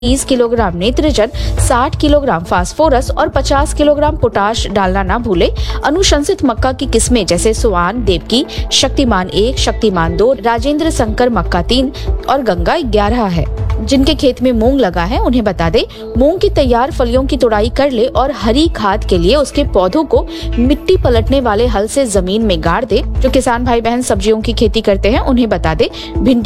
30 kilogram नेत्रजन, 60 kilogram phosphorus और 50 kilogram potash डालना ना भूले। अनुशंसित मक्का की किस्में जैसे सुआन, देवकी, शक्तिमान 1, शक्तिमान 2, राजेंद्र शंकर मक्का 3 और गंगा 11 है। जिनके खेत में मूंग लगा है उन्हें बता दे, मूंग की तैयार फलियों की तुड़ाई कर ले और हरी खाद के लिए उसके पौधों को मिट्टी पलटने वाले हल से जमीन में गाड़ दे। जो किसान भाई बहन सब्जियों की खेती करते हैं उन्हें बता दे, भिंडी